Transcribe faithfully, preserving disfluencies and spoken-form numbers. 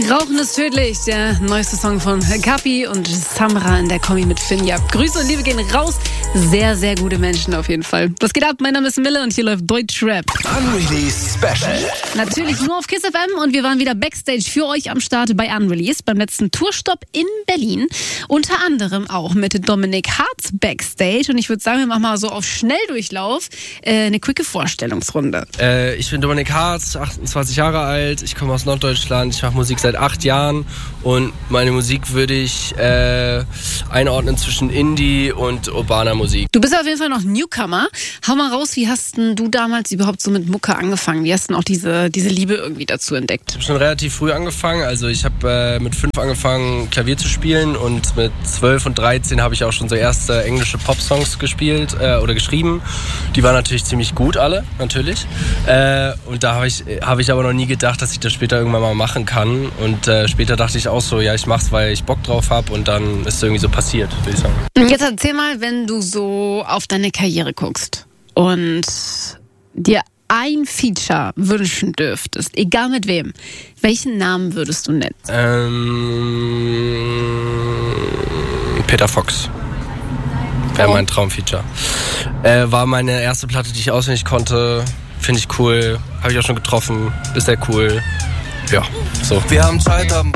Rauchen ist tödlich, der neueste Song von Kapi und Samra in der Kombi mit Finja. Grüße und Liebe gehen raus. Sehr, sehr gute Menschen auf jeden Fall. Was geht ab? Mein Name ist Mille und hier läuft Deutschrap. Unreleased Special. Natürlich nur auf Kiss F M und wir waren wieder Backstage für euch am Start bei Unreleased beim letzten Tourstopp in Berlin. Unter anderem auch mit Dominik Hartz Backstage und ich würde sagen, wir machen mal so auf Schnelldurchlauf äh, eine quicke Vorstellungsrunde. Äh, ich bin Dominik Hartz, achtundzwanzig Jahre alt, ich komme aus Norddeutschland, ich mache Musik seit acht Jahren und meine Musik würde ich äh, einordnen zwischen Indie und urbaner Musik. Du bist auf jeden Fall noch Newcomer. Hau mal raus, wie hast denn du damals überhaupt so mit Mucke angefangen? Wie hast du denn auch diese, diese Liebe irgendwie dazu entdeckt? Ich habe schon relativ früh angefangen, also ich habe äh, mit fünf angefangen Klavier zu spielen und mit zwölf und dreizehn habe ich auch schon so erste englische Popsongs gespielt äh, oder geschrieben. Die waren natürlich ziemlich gut alle, natürlich. Äh, und da habe ich, hab ich aber noch nie gedacht, dass ich das später irgendwann mal machen kann. Und äh, später dachte ich auch so, ja, ich mach's, weil ich Bock drauf habe und dann ist es irgendwie so passiert, würde ich sagen. Jetzt erzähl mal, wenn du so auf deine Karriere guckst und dir ein Feature wünschen dürftest, egal mit wem, welchen Namen würdest du nennen? Ähm, Peter Fox. Wäre mein Traumfeature. Äh, war meine erste Platte, die ich auswendig konnte. Finde ich cool. Habe ich auch schon getroffen. Ist sehr cool. Ja, so. Wir haben Zeit, haben